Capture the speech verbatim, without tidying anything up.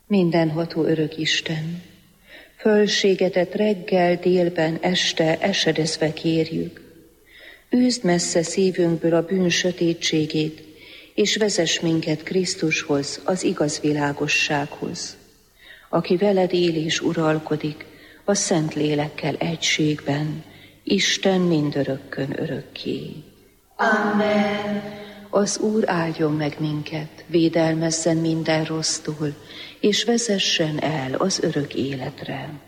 Mindenható örök Isten, fölségedet reggel, délben, este esedezve kérjük. Űzd messze szívünkből a bűn sötétségét, és vezess minket Krisztushoz, az igaz világossághoz, aki veled él és uralkodik a Szent Lélekkel egységben, Isten mindörökkön örökké. Amen. Az Úr áldjon meg minket, védelmezzen minden rossztól, és vezessen el az örök életre.